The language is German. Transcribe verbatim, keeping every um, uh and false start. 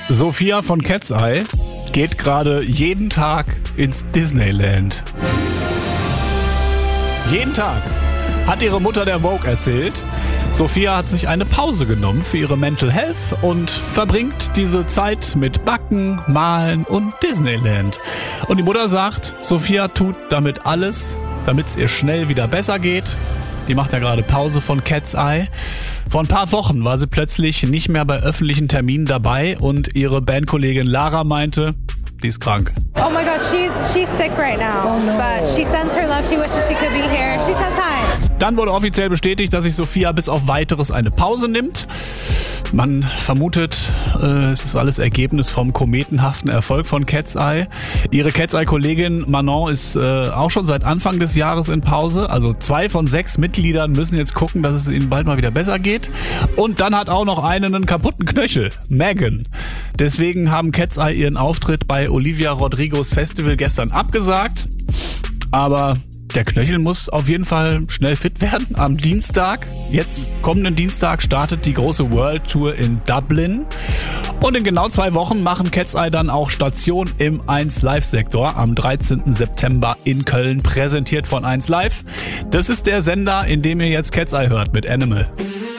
Sophia von Cat's Eye geht gerade jeden Tag ins Disneyland. Jeden Tag, hat ihre Mutter der Vogue erzählt. Sophia hat sich eine Pause genommen für ihre Mental Health und verbringt diese Zeit mit Backen, Malen und Disneyland. Und die Mutter sagt, Sophia tut damit alles, damit es ihr schnell wieder besser geht. Die macht ja gerade Pause von Cat's Eye. Vor ein paar Wochen war sie plötzlich nicht mehr bei öffentlichen Terminen dabei und ihre Bandkollegin Lara meinte, die ist krank. Oh my God, she's she's sick right now. Oh no. But she sends her love. She wishes she could be here. She says hi. Dann wurde offiziell bestätigt, dass sich Sophia bis auf Weiteres eine Pause nimmt. Man vermutet, äh, es ist alles Ergebnis vom kometenhaften Erfolg von Cat's Eye. Ihre Cat's Eye-Kollegin Manon ist äh, auch schon seit Anfang des Jahres in Pause. Also zwei von sechs Mitgliedern müssen jetzt gucken, dass es ihnen bald mal wieder besser geht. Und dann hat auch noch eine einen kaputten Knöchel, Megan. Deswegen haben Cat's Eye ihren Auftritt bei Olivia Rodrigos Festival gestern abgesagt. Aber der Knöchel muss auf jeden Fall schnell fit werden. Am Dienstag, jetzt kommenden Dienstag, startet die große World Tour in Dublin. Und in genau zwei Wochen machen Cat's Eye dann auch Station im eins Live Sektor am dreizehnten September in Köln, präsentiert von eins Live. Das ist der Sender, in dem ihr jetzt Cat's Eye hört mit Animal.